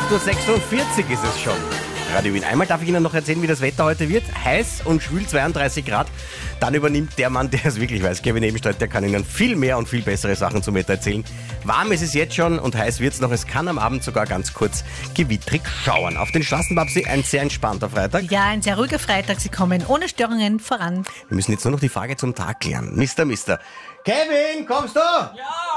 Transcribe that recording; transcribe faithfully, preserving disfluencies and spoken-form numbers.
acht Uhr sechsundvierzig ist es schon. Radio Wien. Einmal darf ich Ihnen noch erzählen, wie das Wetter heute wird. Heiß und schwül, zweiunddreißig Grad. Dann übernimmt der Mann, der es wirklich weiß, Kevin Ebenstedt, der kann Ihnen viel mehr und viel bessere Sachen zum Wetter erzählen. Warm ist es jetzt schon und heiß wird es noch. Es kann am Abend sogar ganz kurz gewittrig schauern. Auf den Straßen, Babsi, ein sehr entspannter Freitag. Ja, ein sehr ruhiger Freitag. Sie kommen ohne Störungen voran. Wir müssen jetzt nur noch die Frage zum Tag klären. Mister, Mister. Kevin, kommst du? Ja!